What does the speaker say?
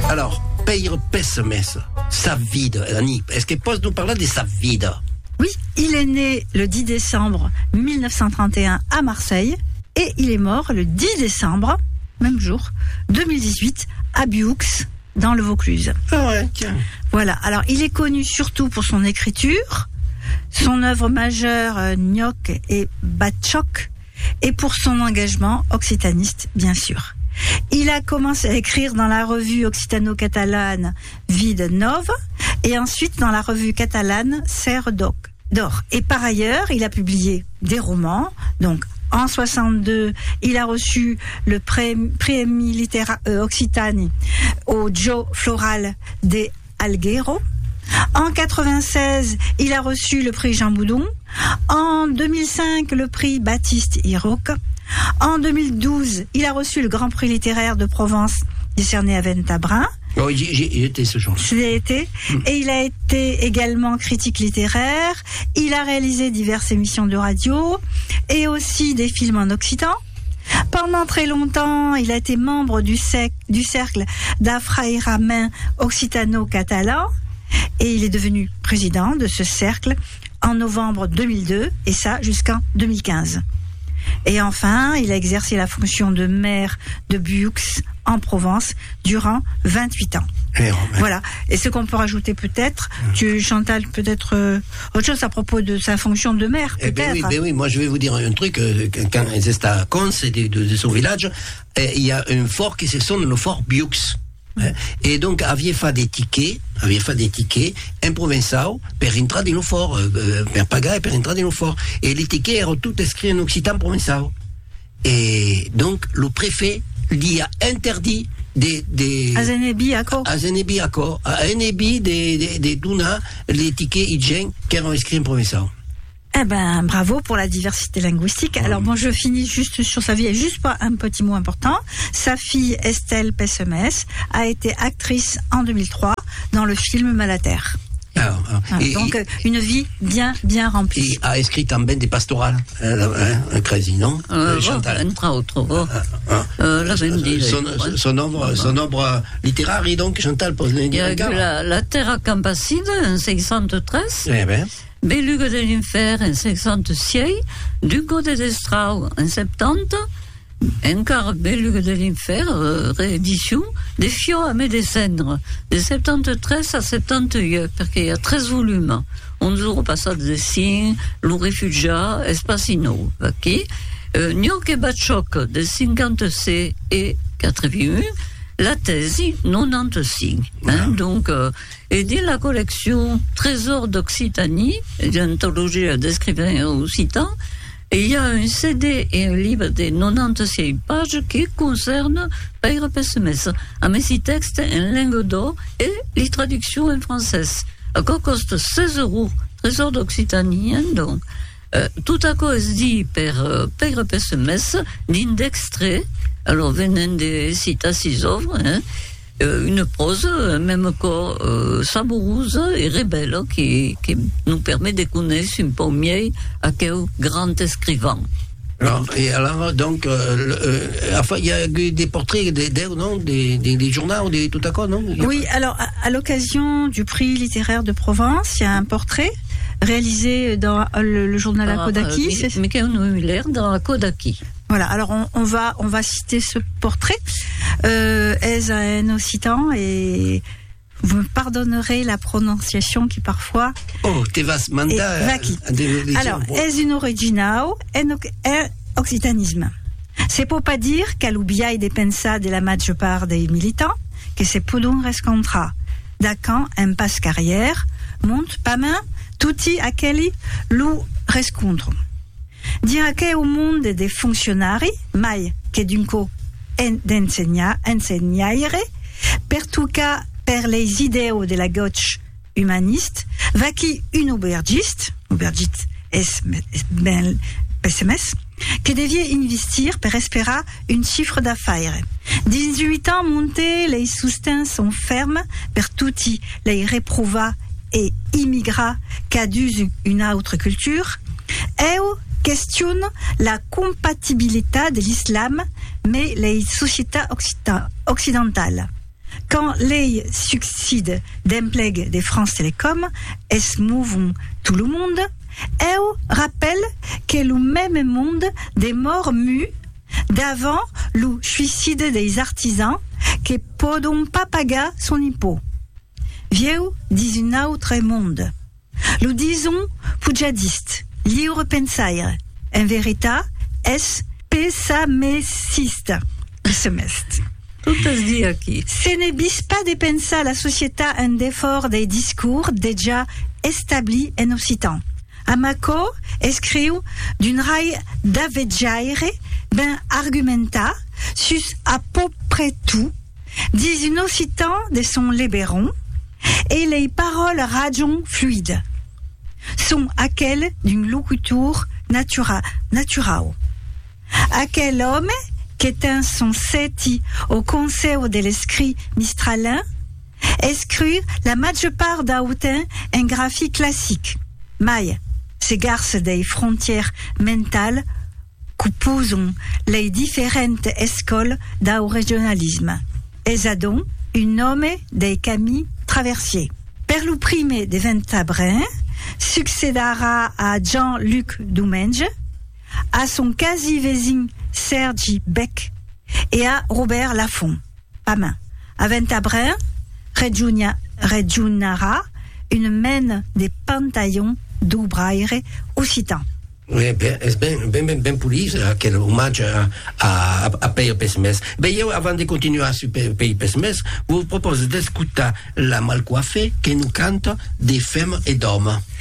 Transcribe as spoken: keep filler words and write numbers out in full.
Alors, Peire Pessemès, sa vie, Annie, est-ce qu'elle peut nous parler de sa vie? Oui, il est né le dix décembre mille neuf cent trente et un à Marseille et il est mort le dix décembre, même jour, deux mille dix-huit à Bioux, dans le Vaucluse. Ah ouais, tiens. Voilà, alors il est connu surtout pour son écriture, son œuvre majeure euh, Gnoc et Batchoc, et pour son engagement occitaniste, bien sûr. Il a commencé à écrire dans la revue occitano-catalane Vide Nova et ensuite dans la revue catalane Serre d'Or. Et par ailleurs, il a publié des romans. Donc, en soixante-deux, il a reçu le prix littéraire euh, Occitanie au Joe Floral de Alguero. En quatre-vingt-seize, il a reçu le prix Jean Boudon. En deux mille cinq, le prix Baptiste Hiroc. En deux mille douze, il a reçu le Grand Prix littéraire de Provence décerné à Ventabrin. Oh, j'ai, j'ai été ce jour-là. J'ai été. Mmh. Et il a été également critique littéraire. Il a réalisé diverses émissions de radio et aussi des films en occitan. Pendant très longtemps, il a été membre du, sec, du cercle d'Afraïramin occitano-catalan et il est devenu président de ce cercle en novembre deux mille deux et ça jusqu'en deux mille quinze. Et enfin, il a exercé la fonction de maire de Bioux en Provence durant vingt-huit ans. Et voilà. Et ce qu'on peut rajouter peut-être, mmh. tu Chantal, peut-être euh, autre chose à propos de sa fonction de maire, eh peut-être. Ben oui, ben oui, moi je vais vous dire un truc. Euh, quand c'est à Cons, de, de, de son village, eh, il y a un fort qui se sonne le fort Bioux. Et donc, aviez fait des tickets, aviez fait des tickets, un provençal, per entrar dans le fort, euh, per pagar et per entrar dans le fort. Et les tickets étaient tous écrits en occitan provençal. Et donc, le préfet lui a interdit des, des, à Zenebi, à quoi? À Zenebi, à quoi? À Zenebi, des, des, des Duna, les tickets idjeng qui étaient écrits en provençal. Eh ben, bravo pour la diversité linguistique. Alors, bon, je finis juste sur sa vie et juste pas un petit mot important. Sa fille, Estelle Pessemès, a été actrice en deux mille trois dans le film Malaterre. Alors, alors, voilà, et, donc, et, une vie bien, bien remplie. Et a écrit en ben des pastorales, hein, hein, un crazy, non? Euh, Chantal. Entra autre, oh. ah, ah. euh, la son, son, son œuvre, son œuvre littéraire, donc, Chantal, pose le Il y a eu la, la Terra Campaside, en six cent treize. Eh ben. Belugue de l'Infer en seixanta-sis, Duco de Destrau en septanta, encore Belugue de l'Infer, euh, réédition, des Fio à Médecendre, de soixante-treize à soixante-dix-huit, parce qu'il y a treize volumes. onze jours passés de signes, Le Refugia, Espacino, ok. Euh, Gnoc et Batchoc, de cinquante-six et quatre-vingt-un, la thèse quatre-vingt-quinze. Hein, donc, euh, et dans la collection Trésor d'Occitanie, l'anthologie d'écrivains occitans, il y a un C D et un livre de quatre-vingt-seize pages qui concernent Peire Pessemès, avec ses textes en langue d'or et les traductions en français. À quoi coste seize euros, Trésor d'Occitanie, hein, donc. Euh, tout à coup, se dit per euh, Peire Pessemès, d'indextrait, alors venant des citations œuvres, hein, euh, une prose, même que euh, saboureuse et rebelle, qui, qui nous permet de connaître un peu mieux à quel grand écrivain. Alors, et alors, donc, euh, euh, enfin, il y a eu des portraits des, des, non, des, des, des journaux, des tout à coup, non? Oui, alors, à, à l'occasion du prix littéraire de Provence, il y a un portrait réalisé dans le, le journal ah, à Kodaki. Euh, c'est Michael Muller dans la Kodaki. Voilà, alors on, on va on va citer ce portrait. Euh, est un occitan et vous me pardonnerez la prononciation qui parfois. Oh, te vas manda. Vaki. Alors, est une original en occitanisme. C'est pour pas dire qu'all'ubiai de pensa de la major part des militants que c'est podun rescontra. Dacan en passe carrière monte pas main tutti aquelli lu rescontro. Dire che au monde des fonctionnaires, mai che dunque d'ensegna, insegnare, per tuca per les idéaux de la gauche humaniste, va qui une aubergiste, aubergiste es ben pessemes, che devait investir per espera une chiffre d'affaires. dix-huit ans montés, les soustins sont fermes per tutti les reprova et immigra qu'adusent une autre culture, et questionne la compatibilité de l'islam mais les sociétés occidentales. quand les succèdent d'emplègue de France Télécom, es mouvons tout le monde, et rappelle que le même monde des morts mus d'avant le suicide des artisans qui podon pas pagar son impôt. Vieux dis un autre monde. Lo disons pujadiste, libre pensaire. En vérité, es pessamessiste. Semestre. Tout se dit aquí. Ce n'est bis pas de penser la société un effort des discours déjà établis en occitan. Amaco écrit d'une raille d'avejaire ben argumenta sus à peu près tout, dit un occitan de son libéron, et les paroles rajon fluides sont aquelles d'une locutor natura, naturao. Aquel homme qui est son seti au conseil de l'esprit mistralin, écrit la majeure part d'autant en graphie classique. Mais, s'égarce des frontières mentales composent les différentes écoles du régionalisme. Et donc, un nomme des Camille Traversier. Per le prime de Ventabrin succédera à Jean-Luc Doumenge, à son quasi-voisin Sergi Beck et à Robert Laffont. Pas main. À Ventabrin, rejunara une mène des pantaillons d'Ubraire occitan. Oui, ben, è ben, ben, ben, ben pulito quel omaggio a, a, a Peio Pesmes. Ben, io, avant de continuer sur Peio Pesmes, vous propose d'écouter la Malcoiffée qui nous cante des femmes et d'hommes.